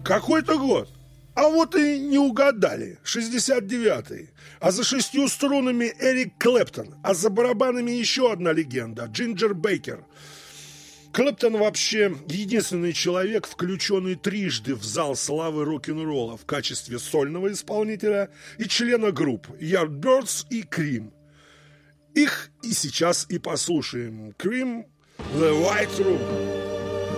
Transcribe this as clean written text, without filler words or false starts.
Какой-то год. А вот и не угадали. 69-й. А за 6 струнами Эрик Клэптон. А за барабанами еще одна легенда. Джинджер Бейкер. Клэптон вообще единственный человек, включенный трижды в зал славы рок-н-ролла в качестве сольного исполнителя и члена групп Yardbirds и Cream. Их и сейчас и послушаем. Cream, The White Room.